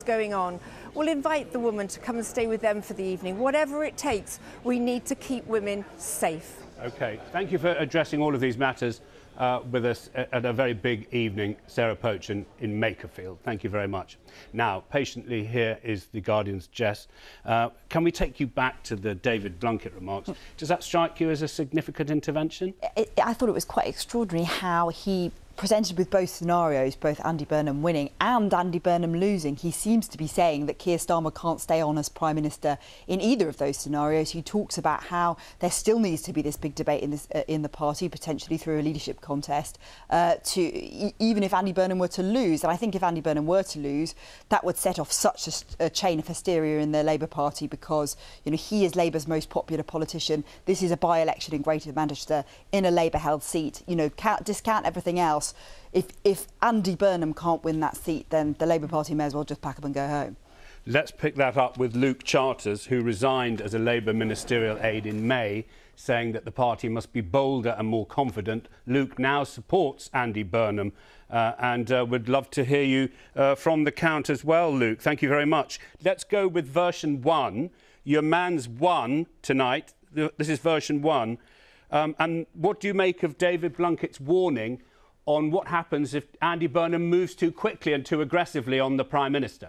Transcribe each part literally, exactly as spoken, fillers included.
going on will invite the woman to come and stay with them for the evening. Whatever it takes, we need to keep women safe. OK, thank you for addressing all of these matters uh, with us at a very big evening, Sarah Pochen in Makerfield. Thank you very much. Now, patiently, here is The Guardian's Jess. Uh, can we take you back to the David Blunkett remarks? Does that strike you as a significant intervention? It, I thought it was quite extraordinary how he presented with both scenarios, both Andy Burnham winning and Andy Burnham losing. He seems to be saying that Keir Starmer can't stay on as Prime Minister in either of those scenarios. He talks about how there still needs to be this big debate in, this, uh, in the party, potentially through a leadership contest, uh, to e even if Andy Burnham were to lose. And I think if Andy Burnham were to lose, that would set off such a, a chain of hysteria in the Labour Party, because you know he is Labour's most popular politician. This is a by-election in Greater Manchester in a Labour-held seat. You know, count, discount everything else. If, if Andy Burnham can't win that seat, then the Labour Party may as well just pack up and go home. Let's pick that up with Luke Charters, who resigned as a Labour ministerial aide in May, saying that the party must be bolder and more confident. Luke now supports Andy Burnham uh, and uh, would love to hear you uh, from the count as well, Luke. Thank you very much. Let's go with version one. Your man's won tonight. This is version one. Um, and what do you make of David Blunkett's warning on what happens if Andy Burnham moves too quickly and too aggressively on the Prime Minister?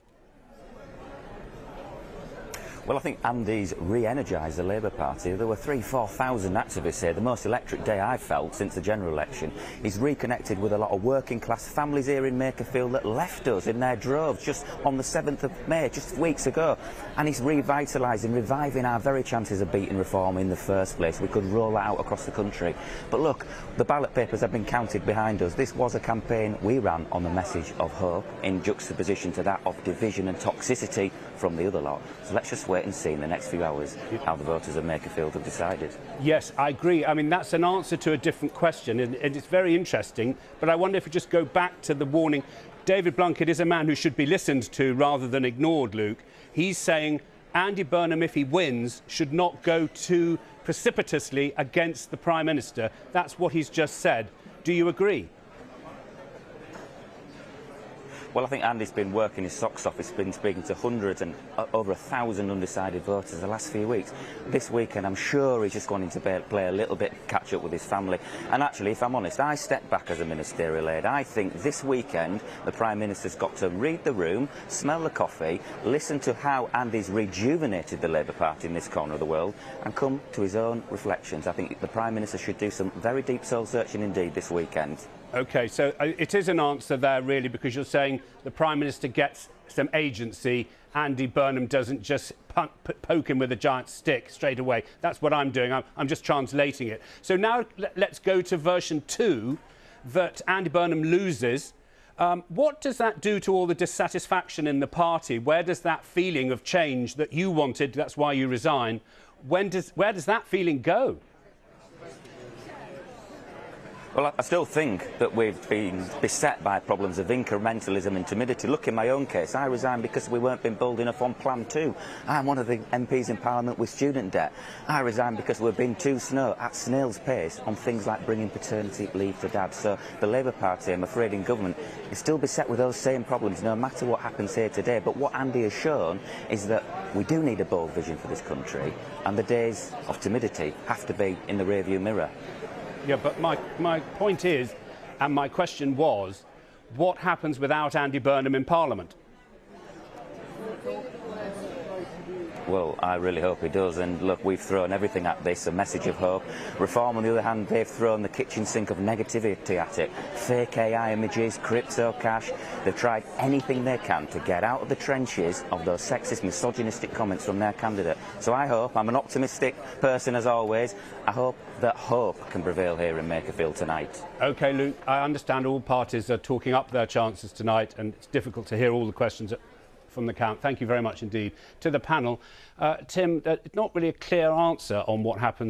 Well, I think Andy's re-energised the Labour Party. There were three, four thousand activists here, the most electric day I've felt since the general election. He's reconnected with a lot of working-class families here in Makerfield that left us in their droves just on the seventh of May, just weeks ago. And he's revitalising, reviving our very chances of beating reform in the first place. We could roll that out across the country. But look, the ballot papers have been counted behind us. This was a campaign we ran on the message of hope, in juxtaposition to that of division and toxicity from the other lot. So let's just wait and see in the next few hours how the voters of Makerfield have decided. Yes, I agree. I mean, that's an answer to a different question, and it's very interesting. But I wonder if we just go back to the warning. David Blunkett is a man who should be listened to rather than ignored, Luke. He's saying Andy Burnham, if he wins, should not go too precipitously against the Prime Minister. That's what he's just said. Do you agree? Well, I think Andy's been working his socks off. He's been speaking to hundreds and uh, over a thousand undecided voters the last few weeks. This weekend, I'm sure he's just wanting to play, play a little bit catch up with his family. And actually, if I'm honest, I step back as a ministerial aide. I think this weekend the Prime Minister's got to read the room, smell the coffee, listen to how Andy's rejuvenated the Labour Party in this corner of the world, and come to his own reflections. I think the Prime Minister should do some very deep soul-searching indeed this weekend. OK, so uh, it is an answer there, really, because you're saying the Prime Minister gets some agency. Andy Burnham doesn't just po poke him with a giant stick straight away. That's what I'm doing. I'm, I'm just translating it. So now let's go to version two, that Andy Burnham loses. Um, what does that do to all the dissatisfaction in the party? Where does that feeling of change that you wanted, that's why you resign, when does, where does that feeling go? Well, I still think that we've been beset by problems of incrementalism and timidity. Look, in my own case, I resigned because we weren't being bold enough on Plan two. I'm one of the M Ps in Parliament with student debt. I resigned because we've been too slow at snail's pace on things like bringing paternity leave to dad. So the Labour Party, I'm afraid, in government is still beset with those same problems, no matter what happens here today. But what Andy has shown is that we do need a bold vision for this country, and the days of timidity have to be in the rearview mirror. Yeah, but my, my point is, and my question was, what happens without Andy Burnham in Parliament? Well, I really hope he does. And look, we've thrown everything at this, a message of hope. Reform, on the other hand, they've thrown the kitchen sink of negativity at it. Fake A I images, crypto cash. They've tried anything they can to get out of the trenches of those sexist, misogynistic comments from their candidate. So I hope, I'm an optimistic person as always, I hope that hope can prevail here in Makerfield tonight. OK, Luke, I understand all parties are talking up their chances tonight, and it's difficult to hear all the questions from the count. Thank you very much indeed. To the panel, uh, Tim, uh, not really a clear answer on what happens if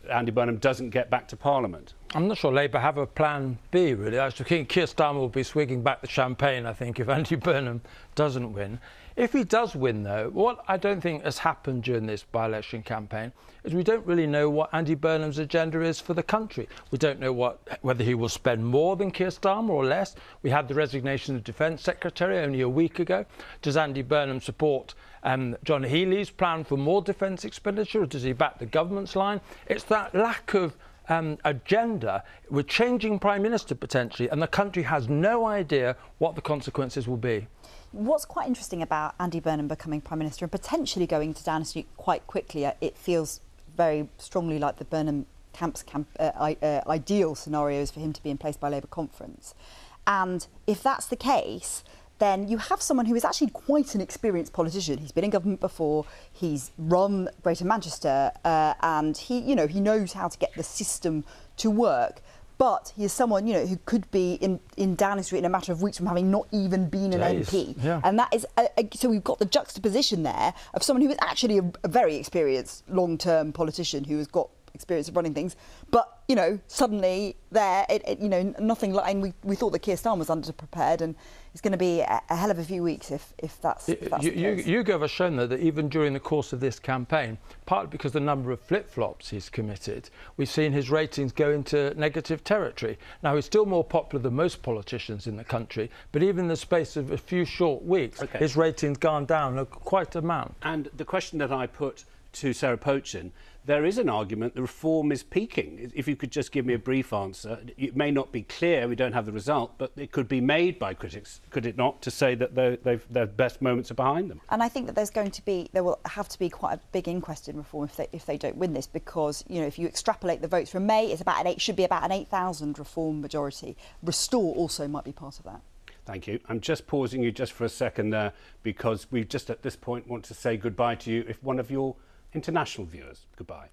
Andy Burnham doesn't get back to Parliament? I'm not sure Labour have a plan B, really. I think Keir Starmer will be swigging back the champagne, I think, if Andy Burnham doesn't win. If he does win, though, what I don't think has happened during this by-election campaign is we don't really know what Andy Burnham's agenda is for the country. We don't know what, whether he will spend more than Keir Starmer or less. We had the resignation of the Defence Secretary only a week ago. Does Andy Burnham support um, John Healey's plan for more defence expenditure, or does he back the government's line? It's that lack of Um, agenda. We're changing Prime Minister potentially, and the country has no idea what the consequences will be. What's quite interesting about Andy Burnham becoming Prime Minister and potentially going to Downing Street quite quickly, uh, it feels very strongly like the Burnham camp's camp, uh, I, uh, ideal scenario is for him to be in place by Labour conference. And if that's the case, then you have someone who is actually quite an experienced politician. He's been in government before, he's run Greater Manchester, uh, and he, you know, he knows how to get the system to work. But he is someone, you know, who could be in, in Downing Street in a matter of weeks from having not even been an Days. M P. Yeah. And that is, a, a, so we've got the juxtaposition there of someone who is actually a, a very experienced long-term politician who has got experience of running things, but you know, suddenly there, it, it, you know, nothing like. And we, we thought that Keir Starmer was underprepared, and it's going to be a, a hell of a few weeks if if that's. If that's you, the case. you, YouGov has shown though that even during the course of this campaign, partly because the number of flip-flops he's committed, we've seen his ratings go into negative territory. Now he's still more popular than most politicians in the country, but even in the space of a few short weeks, okay, his ratings gone down quite a amount. And the question that I put to Sarah Pochin, there is an argument the reform is peaking. If you could just give me a brief answer. It may not be clear, we don't have the result, but it could be made by critics, could it not, to say that they've, their best moments are behind them? And I think that there's going to be, there will have to be quite a big inquest in reform if they, if they don't win this, because, you know, if you extrapolate the votes from May, it's about an eight, should be about an eight thousand reform majority. Restore also might be part of that. Thank you. I'm just pausing you just for a second there, because we just at this point want to say goodbye to you. If one of your international viewers, goodbye.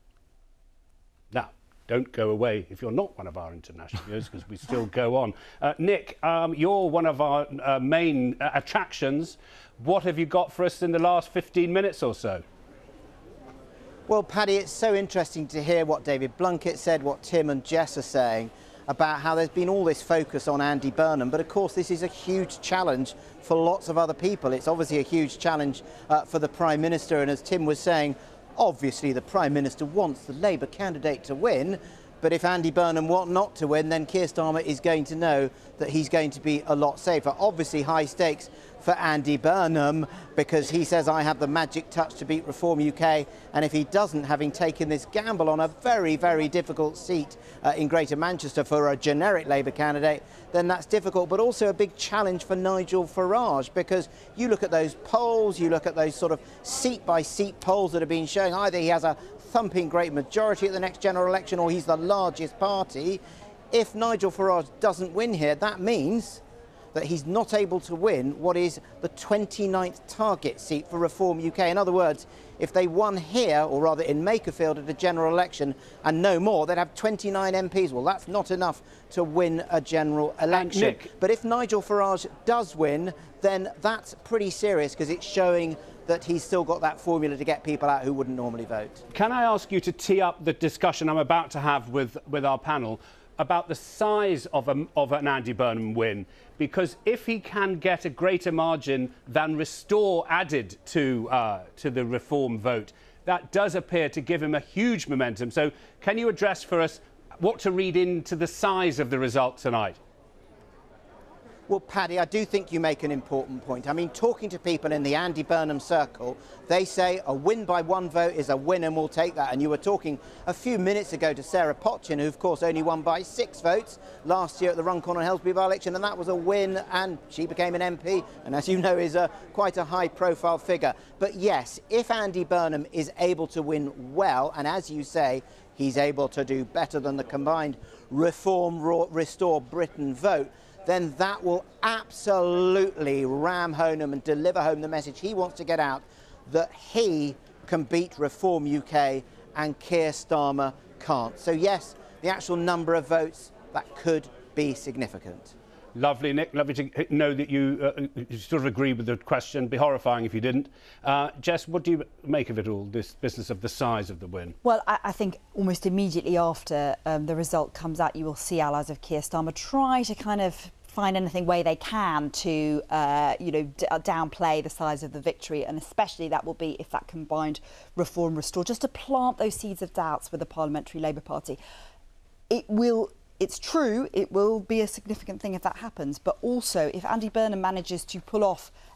Now, don't go away if you're not one of our international viewers, because we still go on. Uh, Nick, um, you're one of our uh, main uh, attractions. What have you got for us in the last fifteen minutes or so? Well, Paddy, it's so interesting to hear what David Blunkett said, what Tim and Jess are saying about how there's been all this focus on Andy Burnham, but of course this is a huge challenge for lots of other people. It's obviously a huge challenge uh, for the Prime Minister, and as Tim was saying, obviously the Prime Minister wants the Labour candidate to win, but if Andy Burnham wants not to win, then Keir Starmer is going to know that he's going to be a lot safer. Obviously high stakes for Andy Burnham, because he says, I have the magic touch to beat Reform U K, and if he doesn't, having taken this gamble on a very, very difficult seat uh, in Greater Manchester for a generic Labour candidate, then that's difficult, but also a big challenge for Nigel Farage, because you look at those polls, you look at those sort of seat-by-seat polls that have been showing either he has a thumping great majority at the next general election or he's the largest party. If Nigel Farage doesn't win here, that means that he's not able to win what is the twenty-ninth target seat for Reform U K. In other words, if they won here, or rather in Makerfield at a general election, and no more, they'd have twenty-nine M Ps. Well, that's not enough to win a general election. Nick, but if Nigel Farage does win, then that's pretty serious, because it's showing that he's still got that formula to get people out who wouldn't normally vote. can I ask you to tee up the discussion I'm about to have with, with our panel about the size of, a, of an Andy Burnham win? Because if he can get a greater margin than Restore added to, uh, to the Reform vote, that does appear to give him a huge momentum. So can you address for us what to read into the size of the result tonight? Well, Paddy, I do think you make an important point. I mean, talking to people in the Andy Burnham circle, they say a win by one vote is a win and we'll take that. And you were talking a few minutes ago to Sarah Pochin, who, of course, only won by six votes last year at the Runcorn and Helsby by-election, and that was a win, and she became an M P, and as you know, is a, quite a high-profile figure. But yes, if Andy Burnham is able to win well, and as you say, he's able to do better than the combined Reform, Restore Britain vote, then that will absolutely ram home and deliver home the message he wants to get out, that he can beat Reform U K and Keir Starmer can't. So yes, the actual number of votes, that could be significant. Lovely, Nick. Lovely to know that you, uh, you sort of agree with the question. Be horrifying if you didn't. Uh, Jess, what do you make of it all, this business of the size of the win? Well, I, I think almost immediately after um, the result comes out, you will see allies of Keir Starmer try to kind of find anything way they can to, uh, you know, d downplay the size of the victory, and especially that will be if that combined Reform Restore, just to plant those seeds of doubts with the Parliamentary Labour Party. It will. It's true, it will be a significant thing if that happens, but also if Andy Burnham manages to pull off